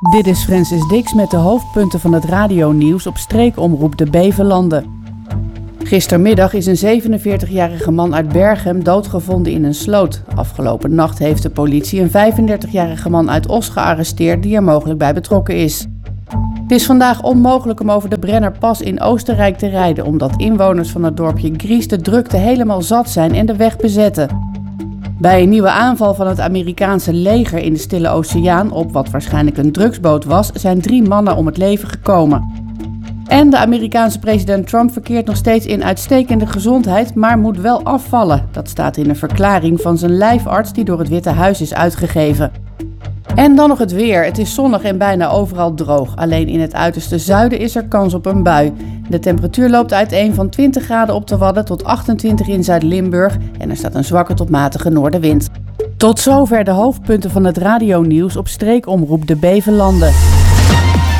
Dit is Francis Dix met de hoofdpunten van het radionieuws op streekomroep de Bevelanden. Gistermiddag is een 47-jarige man uit Berchem doodgevonden in een sloot. Afgelopen nacht heeft de politie een 35-jarige man uit Os gearresteerd die er mogelijk bij betrokken is. Het is vandaag onmogelijk om over de Brennerpas in Oostenrijk te rijden, omdat inwoners van het dorpje Gries de drukte helemaal zat zijn en de weg bezetten. Bij een nieuwe aanval van het Amerikaanse leger in de Stille Oceaan op wat waarschijnlijk een drugsboot was, zijn 3 mannen om het leven gekomen. En de Amerikaanse president Trump verkeert nog steeds in uitstekende gezondheid, maar moet wel afvallen. Dat staat in een verklaring van zijn lijfarts die door het Witte Huis is uitgegeven. En dan nog het weer. Het is zonnig en bijna overal droog. Alleen in het uiterste zuiden is er kans op een bui. De temperatuur loopt uiteen van 20 graden op de Wadden tot 28 in Zuid-Limburg. En er staat een zwakke tot matige noordenwind. Tot zover de hoofdpunten van het radionieuws op streekomroep de Bevelanden.